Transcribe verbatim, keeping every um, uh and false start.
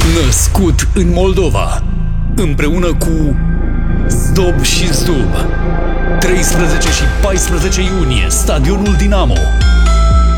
Născut în Moldova, împreună cu Zdob și Zdub. treisprezece și paisprezece iunie, Stadionul Dinamo.